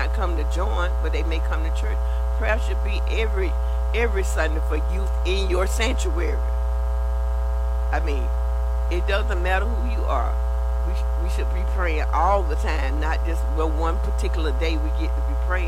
not come to join, but they may come to church. Prayer should be every Sunday for youth in your sanctuary. I mean, it doesn't matter who you are. We should be praying all the time, not just one particular day we get to be praying.